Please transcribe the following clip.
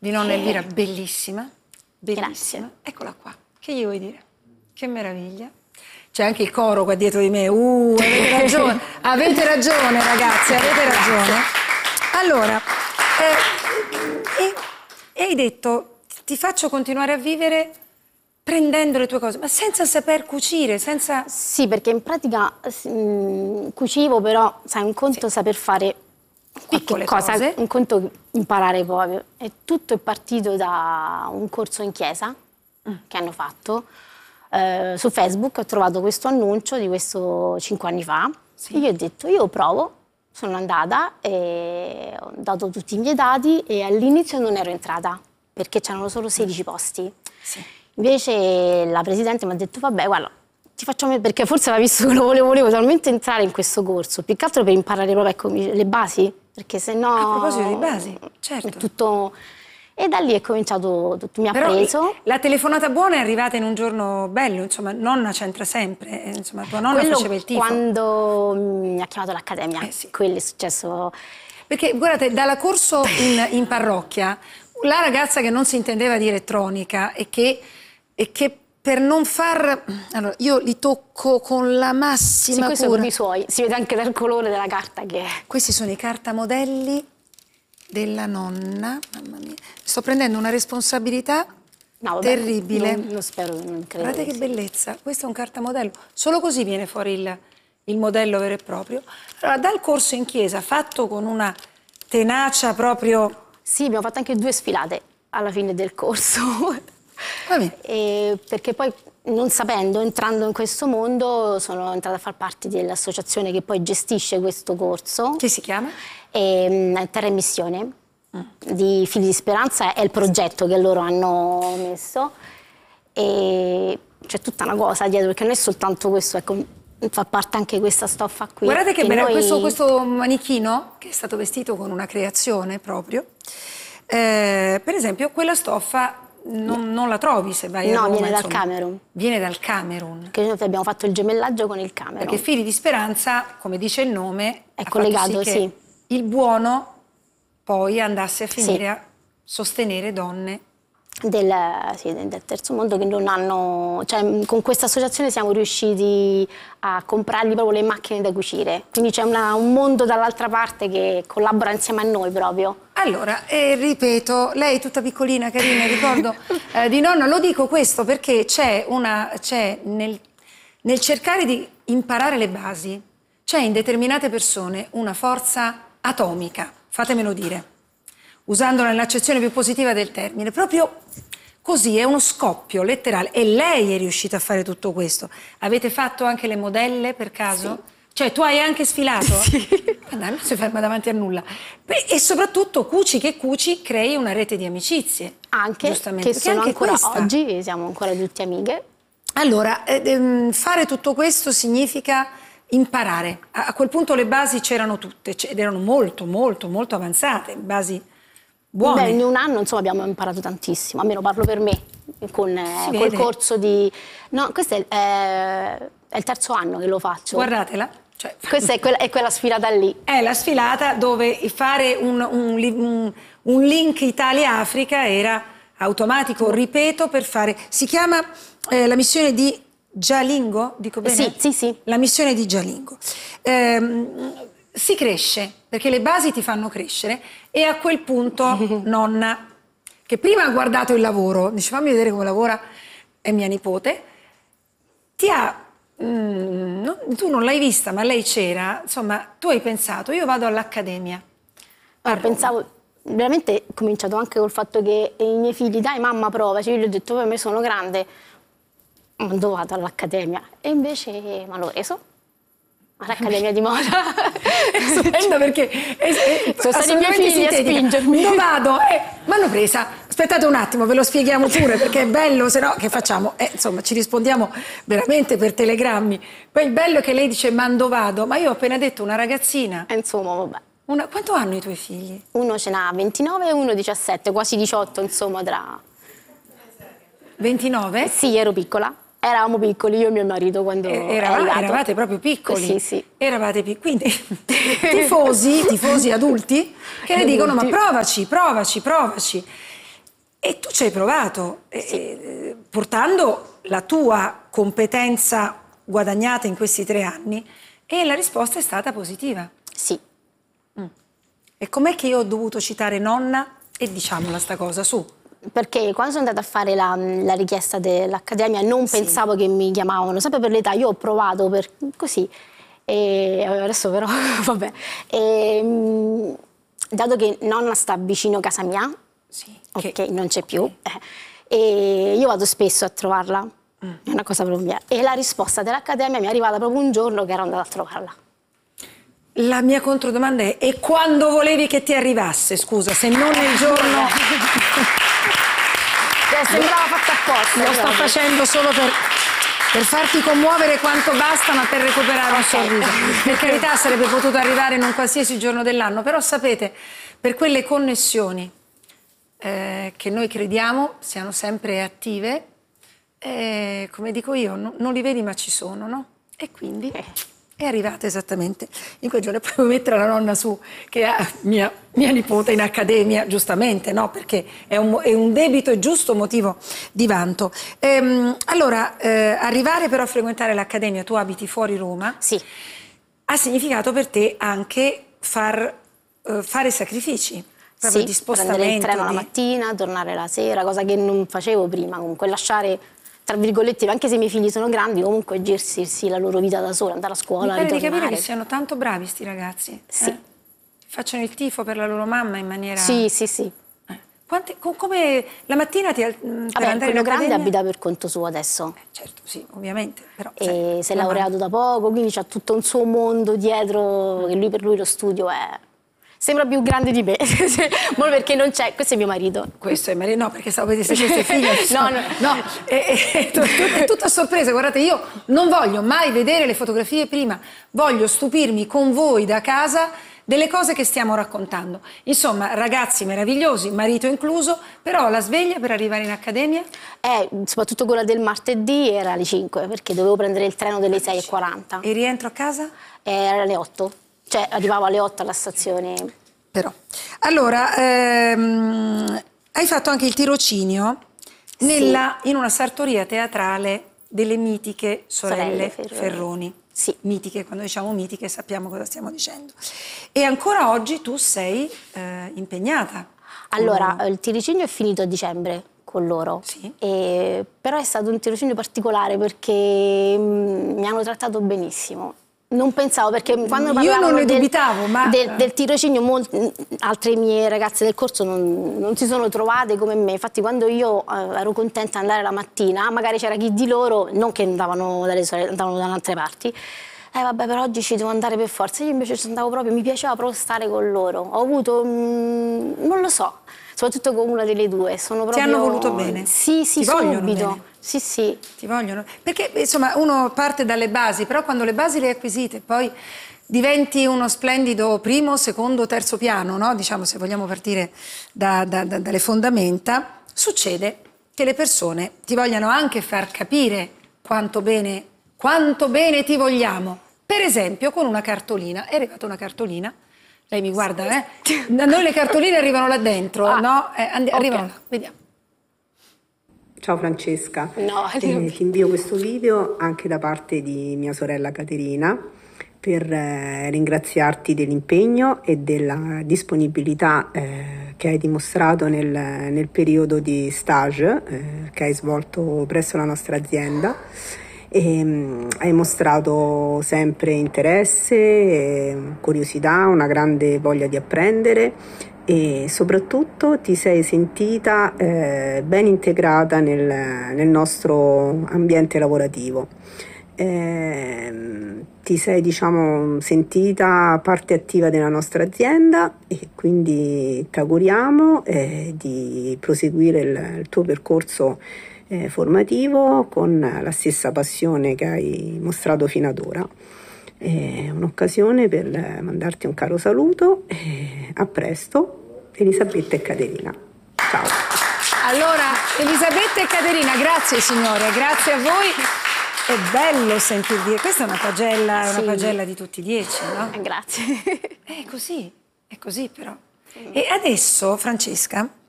di nonna Elvira, bellissima, bellissima. Grazie. Eccola qua, che gli vuoi dire? Che meraviglia. C'è anche il coro qua dietro di me, avete ragione ragazzi, avete ragione. Allora, hai detto, ti faccio continuare a vivere prendendo le tue cose, ma senza saper cucire, senza... Sì, perché in pratica cucivo, però sai, un conto saper fare piccole cosa, cose. un conto imparare proprio. E tutto è partito da un corso in chiesa che hanno fatto. Su Facebook ho trovato questo annuncio di questo 5 anni fa. Sì. Io ho detto, io provo, sono andata e ho dato tutti i miei dati e all'inizio non ero entrata perché c'erano solo 16 posti. Sì. Invece la presidente mi ha detto, vabbè, guarda, ti facciamo... perché forse aveva visto che lo volevo talmente entrare in questo corso, più che altro per imparare proprio ecco, le basi, perché sennò... A proposito di basi, certo. È tutto... E da lì è cominciato tutto, mi ha Però preso. La telefonata buona è arrivata in un giorno bello, insomma, nonna c'entra sempre, insomma, tua nonna faceva il tifo. Quando mi ha chiamato l'accademia, Sì. quello è successo... Perché, guardate, dalla corso in parrocchia, la ragazza che non si intendeva di elettronica e che per non far... Allora, io li tocco con la massima questi cura. sono i suoi, si vede anche dal colore della carta che... Questi sono i cartamodelli della nonna, mamma mia. Sto prendendo una responsabilità terribile. Non spero, non credo. Guardate che bellezza, questo è un cartamodello. Solo così viene fuori il modello vero e proprio. Allora, dal corso in chiesa, fatto con una tenacia proprio... Sì, abbiamo fatto anche 2 sfilate alla fine del corso. Perché poi, non sapendo, entrando in questo mondo, sono entrata a far parte dell'associazione che poi gestisce questo corso. Che si chiama? Terra e Missione, di Figli di Speranza, è il progetto che loro hanno messo. E c'è tutta una cosa dietro, perché non è soltanto questo, ecco, fa parte anche questa stoffa qui. Guardate che bello, questo manichino, che è stato vestito con una creazione proprio, per esempio, quella stoffa non la trovi se vai a Roma. No, viene insomma. dal Camerun. Viene dal Camerun. Perché noi abbiamo fatto il gemellaggio con il Camerun. Perché Figli di Speranza, come dice il nome, è collegato, sì, che il buono poi andasse a finire a sostenere donne del terzo mondo che non hanno, cioè con questa associazione siamo riusciti a comprargli proprio le macchine da cucire, quindi c'è un mondo dall'altra parte che collabora insieme a noi proprio. Allora, ripeto, lei tutta piccolina, carina, ricordo di nonna, lo dico questo perché c'è nel cercare di imparare le basi, c'è in determinate persone una forza atomica, fatemelo dire, usandola nell'accezione più positiva del termine, proprio così, è uno scoppio letterale. E lei è riuscita a fare tutto questo. Avete fatto anche le modelle per caso? Sì. Cioè, tu hai anche sfilato? Sì. Non si ferma davanti a nulla. E soprattutto, cuci che cuci, crei una rete di amicizie. Anche, giustamente. che sono anche ancora questa. Oggi, siamo ancora tutte amiche. Allora, fare tutto questo significa imparare. A quel punto le basi c'erano tutte, ed erano molto, molto, molto avanzate, basi buone. Beh, in un anno, insomma, abbiamo imparato tantissimo, almeno parlo per me, col corso di... No, questo è il terzo anno che lo faccio. Guardatela. Cioè, questa è quella sfilata lì. È la sfilata dove fare un link Italia-Africa era automatico, ripeto, per fare... Si chiama la missione di Jalingo, dico bene? Sì. La missione di Jalingo. Si cresce, perché le basi ti fanno crescere, e a quel punto nonna, che prima ha guardato il lavoro, dice fammi vedere come lavora, è mia nipote, ti ha... tu non l'hai vista, ma lei c'era, insomma, tu hai pensato, io vado all'accademia. Pensavo, veramente ho cominciato anche col fatto che i miei figli, dai mamma provaci, io gli ho detto poi me sono grande, ma dove vado all'accademia? E invece mi hanno preso all'accademia di moda. È stupendo perché sono stati i miei figli a spingermi. Dove vado? Mi hanno presa. Aspettate un attimo, ve lo spieghiamo pure perché è bello, se no che facciamo? Insomma, ci rispondiamo veramente per telegrammi. Poi il bello è che lei dice mando vado, ma io ho appena detto una ragazzina. Insomma, vabbè. Quanto hanno i tuoi figli? Uno ce n'ha 29 e uno 17, quasi 18, insomma, tra... 29? Sì, ero piccola. Eravamo piccoli, io e mio marito, quando eravate proprio piccoli? Sì. Eravate piccoli, quindi tifosi adulti, che le dicono ma provaci. E tu ci hai provato, portando la tua competenza guadagnata in questi 3 anni, e la risposta è stata positiva. Sì. E com'è che io ho dovuto citare nonna? E diciamola sta cosa, su. Perché quando sono andata a fare la richiesta dell'Accademia non pensavo che mi chiamavano, sempre per l'età, io ho provato per così, e adesso però, vabbè. Dato che nonna sta vicino a casa mia, Sì, ok, non c'è più, e io vado spesso a trovarla, è una cosa proprio mia. E la risposta dell'Accademia mi è arrivata proprio un giorno che ero andata a trovarla. La mia controdomanda è: e quando volevi che ti arrivasse, scusa, se non nel giorno... Sembrava fatto apposta. Lo sto facendo solo per farti commuovere quanto basta, ma per recuperare un sorriso. Per carità, sarebbe potuto arrivare in un qualsiasi giorno dell'anno, però sapete, per quelle connessioni che noi crediamo siano sempre attive, come dico io, non li vedi ma ci sono, no? E quindi è arrivata esattamente in quel giorno. E poi mettere la nonna su, che ha mia nipote in accademia, giustamente, no? Perché è un debito e giusto motivo di vanto. Allora, arrivare però a frequentare l'accademia, tu abiti fuori Roma, Sì. ha significato per te anche fare sacrifici, proprio di spostamento. Prendere il treno la mattina, tornare la sera, cosa che non facevo prima, comunque lasciare, tra virgolette, anche se i miei figli sono grandi, comunque gestirsi la loro vita da sola, andare a scuola, Mi pare di ritornare. capire che siano tanto bravi sti ragazzi. Sì. Facciano il tifo per la loro mamma in maniera... Sì, sì, sì. Come la mattina per Vabbè, andare quello in grande accademia? abita per conto suo adesso. Certo, sì, ovviamente. Però, E si è laureato da poco, quindi c'ha tutto un suo mondo dietro, che per lui lo studio è... Sembra più grande di me, ma perché non c'è, questo è mio marito. Questo è Maria, no, perché stavo per dire se queste figlie. No. È tutta sorpresa. Guardate, io non voglio mai vedere le fotografie prima, voglio stupirmi con voi da casa delle cose che stiamo raccontando. Insomma, ragazzi meravigliosi, marito incluso, però la sveglia per arrivare in accademia? Soprattutto quella del martedì era alle 5, perché dovevo prendere il treno delle 6:40. E rientro a casa? Era alle 8, cioè arrivavo alle 8 alla stazione. Però. Allora, hai fatto anche il tirocinio in una sartoria teatrale delle mitiche sorelle Ferroni. Sì. Mitiche, quando diciamo mitiche sappiamo cosa stiamo dicendo. E ancora oggi tu sei impegnata. Allora, il tirocinio è finito a dicembre con loro, Sì. però è stato un tirocinio particolare perché mi hanno trattato benissimo. Non pensavo, perché quando Io non ne del, dubitavo, ma... del tirocinio altre mie ragazze del corso non si sono trovate come me. Infatti quando io ero contenta di andare la mattina, magari c'era chi di loro, non che andavano dalle sorelle, andavano da altre parti, vabbè, per oggi ci devo andare per forza. Io invece ci andavo proprio, mi piaceva proprio stare con loro. Ho avuto, non lo so, soprattutto con una delle due. Sono proprio... Ti hanno voluto bene? Sì, Ti vogliono subito. bene? Sì, sì. Ti vogliono? Perché insomma uno parte dalle basi, però quando le basi le hai acquisite poi diventi uno splendido primo, secondo, terzo piano, no? Diciamo, se vogliamo partire dalle fondamenta, succede che le persone ti vogliano anche far capire quanto bene ti vogliamo. Per esempio con una cartolina. È arrivata una cartolina. Lei mi guarda, Da noi le cartoline arrivano là dentro, no? Arrivano là, vediamo. Ciao Francesca, No, ti invio questo video anche da parte di mia sorella Caterina per ringraziarti dell'impegno e della disponibilità che hai dimostrato nel periodo di stage che hai svolto presso la nostra azienda. Hai mostrato sempre interesse, curiosità, una grande voglia di apprendere e soprattutto ti sei sentita ben integrata nel nostro ambiente lavorativo. Ti sei, diciamo, sentita parte attiva della nostra azienda e quindi ti auguriamo di proseguire il tuo percorso formativo con la stessa passione che hai mostrato fino ad ora. È un'occasione per mandarti un caro saluto e a presto, Elisabetta e Caterina. Ciao. Allora, Elisabetta e Caterina, grazie signore, grazie a voi. È bello sentir dire, questa è una pagella, Sì. una pagella di tutti 10, no? Grazie. È così però. E adesso, Francesca,